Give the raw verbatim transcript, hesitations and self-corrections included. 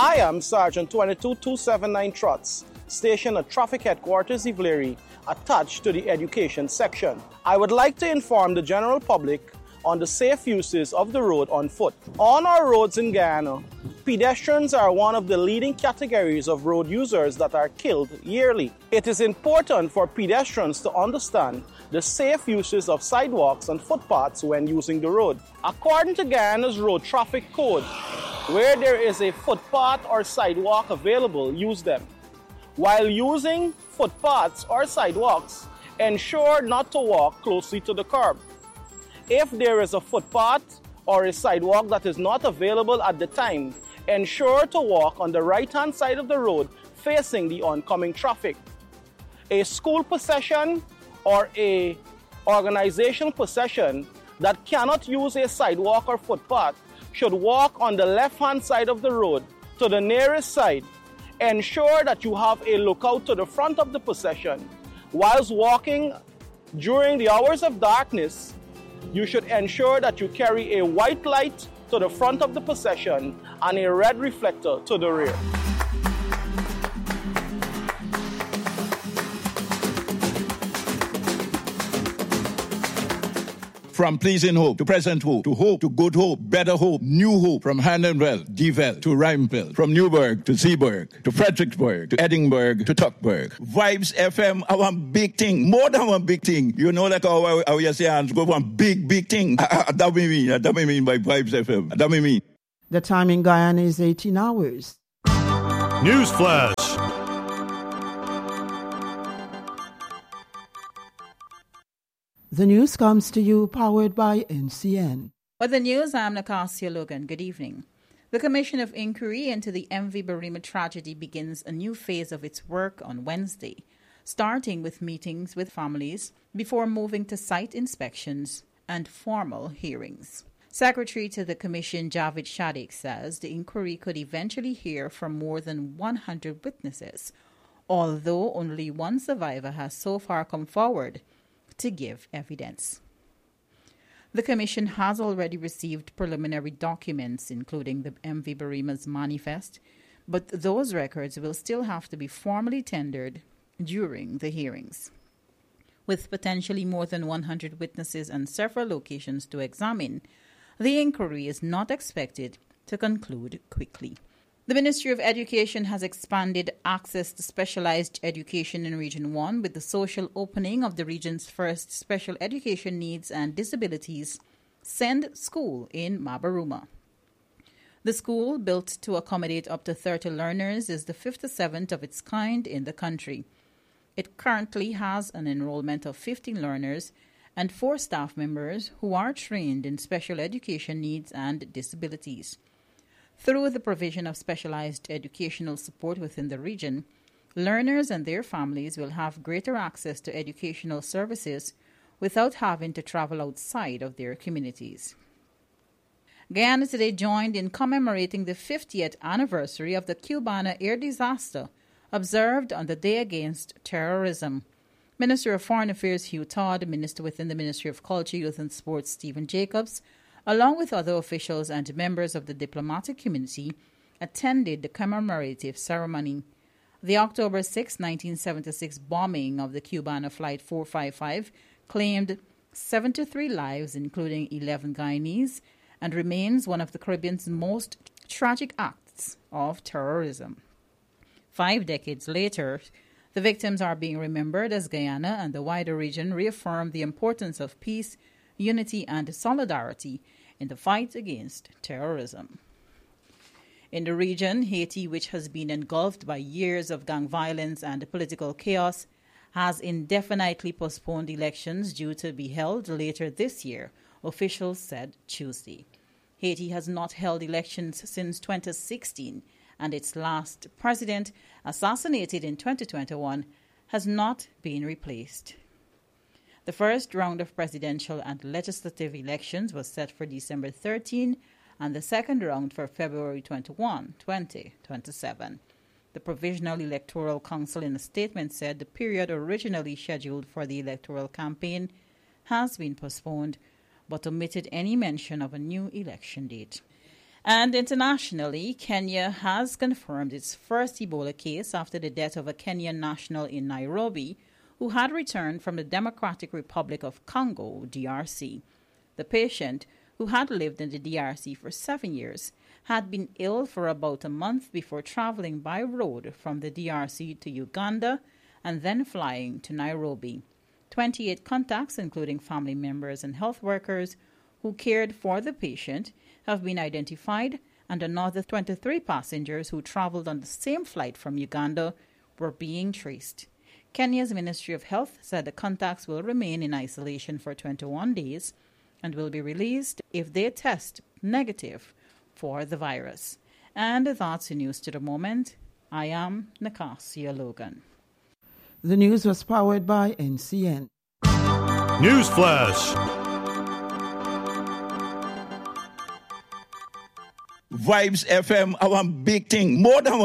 I am Sergeant twenty-two two seventy-nine Trotz, stationed at Traffic Headquarters Ivleri, attached to the Education section. I would like to inform the general public on the safe uses of the road on foot. On our roads in Guyana, pedestrians are one of the leading categories of road users that are killed yearly. It is important for pedestrians to understand the safe uses of sidewalks and footpaths when using the road. According to Guyana's Road Traffic Code, where there is a footpath or sidewalk available, use them. While using footpaths or sidewalks, ensure not to walk closely to the curb. If there is a footpath or a sidewalk that is not available at the time, ensure to walk on the right-hand side of the road facing the oncoming traffic. A school procession or a organizational procession that cannot use a sidewalk or footpath should walk on the left-hand side of the road to the nearest side. Ensure that you have a lookout to the front of the procession. Whilst walking during the hours of darkness, you should ensure that you carry a white light to the front of the procession and a red reflector to the rear. From pleasing hope to present hope, to hope, to good hope, better hope, new hope, from Handonville, Deville to Rhymeville, from Newburgh to Zeeburg, to Fredericksburg, to Edinburgh, to Tuckburg. Vibes F M, our big thing, more than one big thing. You know, like how, how you say, and go one big, big thing. That we mean, that we mean by Vibes F M. That we mean. The time in Guyana is eighteen hours. News Flash. The news comes to you powered by N C N. With the news, I'm Nacasia Logan. Good evening. The Commission of Inquiry into the M V Barima tragedy begins a new phase of its work on Wednesday, starting with meetings with families before moving to site inspections and formal hearings. Secretary to the Commission Javid Shadiq says the inquiry could eventually hear from more than one hundred witnesses, although only one survivor has so far come forward to give evidence. The Commission has already received preliminary documents, including the M V Barima's manifest, but those records will still have to be formally tendered during the hearings. With potentially more than one hundred witnesses and several locations to examine, the inquiry is not expected to conclude quickly. The Ministry of Education has expanded access to specialized education in Region one with the social opening of the region's first special education needs and disabilities SEND school in Mabaruma. The school, built to accommodate up to thirty learners, is the fifty-seventh of its kind in the country. It currently has an enrollment of fifteen learners and four staff members who are trained in special education needs and disabilities. Through the provision of specialized educational support within the region, learners and their families will have greater access to educational services without having to travel outside of their communities. Guyana today joined in commemorating the fiftieth anniversary of the Cubana air disaster observed on the Day Against Terrorism. Minister of Foreign Affairs Hugh Todd, Minister within the Ministry of Culture, Youth and Sports Stephen Jacobs, along with other officials and members of the diplomatic community, attended the commemorative ceremony. The October sixth, nineteen seventy-six bombing of the Cubana Flight four fifty-five claimed seventy-three lives, including eleven Guyanese, and remains one of the Caribbean's most tragic acts of terrorism. Five decades later, the victims are being remembered as Guyana and the wider region reaffirm the importance of peace, unity and solidarity in the fight against terrorism. In the region, Haiti, which has been engulfed by years of gang violence and political chaos, has indefinitely postponed elections due to be held later this year, officials said Tuesday. Haiti has not held elections since twenty sixteen, and its last president, assassinated in twenty twenty-one, has not been replaced. The first round of presidential and legislative elections was set for December thirteenth and the second round for February twenty-first, twenty twenty-seven. The Provisional Electoral Council in a statement said the period originally scheduled for the electoral campaign has been postponed, but omitted any mention of a new election date. And internationally, Kenya has confirmed its first Ebola case after the death of a Kenyan national in Nairobi who had returned from the Democratic Republic of Congo, D R C. The patient, who had lived in the D R C for seven years, had been ill for about a month before traveling by road from the D R C to Uganda and then flying to Nairobi. twenty-eight contacts, including family members and health workers who cared for the patient, have been identified, and another twenty-three passengers who traveled on the same flight from Uganda were being traced. Kenya's Ministry of Health said the contacts will remain in isolation for twenty-one days and will be released if they test negative for the virus. And that's the news to the moment. I am Nacasia Logan. The news was powered by N C N. News Flash. Vibes F M, our big thing. More than